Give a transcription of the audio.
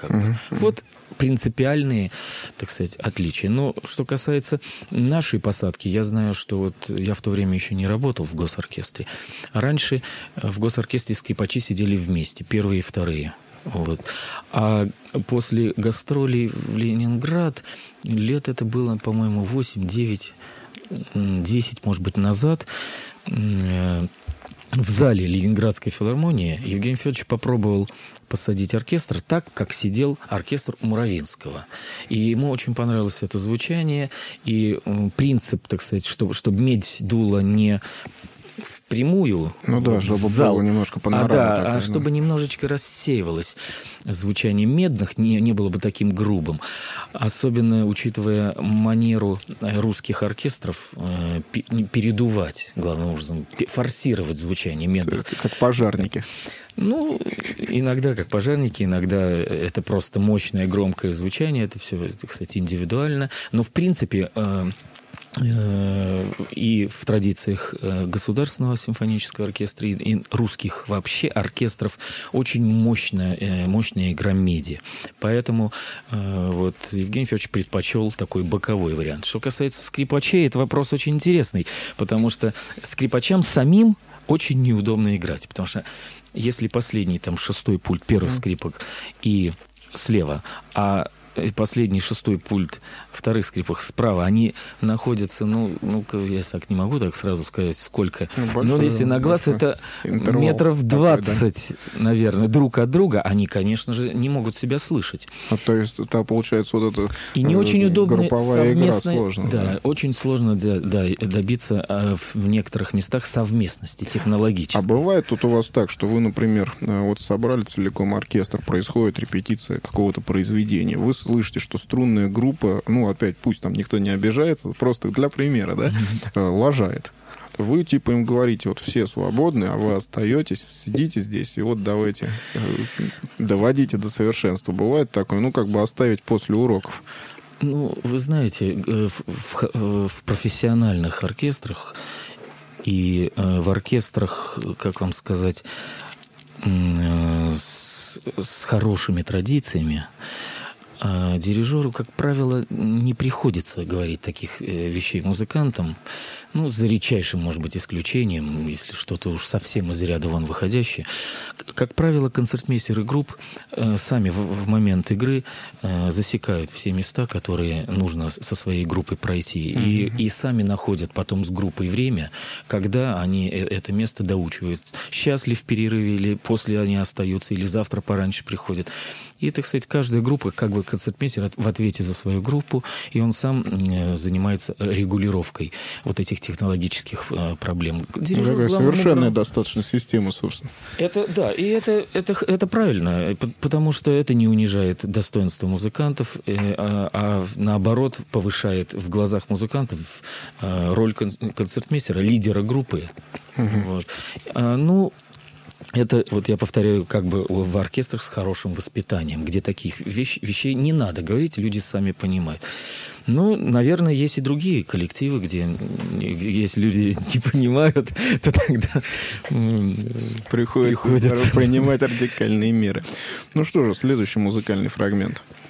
как бы. Вот принципиальные, так сказать, отличия. Но что касается нашей посадки, я знаю, что вот я в то время еще не работал в госоркестре. А раньше в госоркестре скрипачи сидели вместе, первые и вторые. Вот. А после гастролей в Ленинград, лет это было, по-моему, 8, 9, 10, может быть, назад, в зале Ленинградской филармонии Евгений Федорович попробовал посадить оркестр так, как сидел оркестр у Муравинского. И ему очень понравилось это звучание, и принцип, так сказать, чтобы медь дула не впрямую, ну да, чтобы было немножко панорама, чтобы немножечко рассеивалось звучание медных, не было бы таким грубым. Особенно учитывая манеру русских оркестров передувать, главным образом, форсировать звучание медных. Это как пожарники. Ну, иногда как пожарники, иногда это просто мощное, громкое звучание. Это все, кстати, индивидуально. Но, в принципе, и в традициях Государственного симфонического оркестра, и русских вообще оркестров очень мощная игра меди. Поэтому вот Евгений Федорович предпочел такой боковой вариант. Что касается скрипачей, это вопрос очень интересный, потому что скрипачам самим очень неудобно играть, потому что если последний, там, шестой пульт, первый скрипок и слева, а последний шестой пульт вторых скрипок справа, они находятся, я так не могу так сразу сказать, сколько. Но если на глаз, это метров 20, наверное, друг от друга, они, конечно же, не могут себя слышать. То есть, получается, вот это и не очень удобно групповая игра сложно. Да, очень сложно добиться в некоторых местах совместности технологической. А бывает тут у вас так, что вы, например, вот собрали целиком оркестр, происходит репетиция какого-то произведения, вы слышите, что струнная группа, опять, пусть там никто не обижается, просто для примера, да, лажает. Вы, типа, им говорите, вот все свободны, а вы остаетесь, сидите здесь, и вот давайте, доводите до совершенства. Бывает такое, оставить после уроков. Вы знаете, в профессиональных оркестрах и в оркестрах, как вам сказать, с хорошими традициями, дирижеру, как правило, не приходится говорить таких вещей музыкантам, за редчайшим, может быть, исключением, если что-то уж совсем из ряда вон выходящее. Как правило, концертмейстеры групп сами в момент игры засекают все места, которые нужно со своей группой пройти, и сами находят потом с группой время, когда они это место доучивают. Сейчас ли в перерыве, или после они остаются, или завтра пораньше приходят. И, так сказать, каждая группа, как бы концертмейстер в ответе за свою группу, и он сам занимается регулировкой вот этих технологических проблем. Совершенная достаточно система, собственно. Это правильно, потому что это не унижает достоинство музыкантов, а наоборот повышает в глазах музыкантов роль концертмейстера, лидера группы. Вот. Это, вот я повторяю, как бы в оркестрах с хорошим воспитанием, где таких вещей не надо говорить, люди сами понимают. Наверное, есть и другие коллективы, где если люди не понимают, то тогда приходится принимать радикальные меры. Что же, следующий музыкальный фрагмент.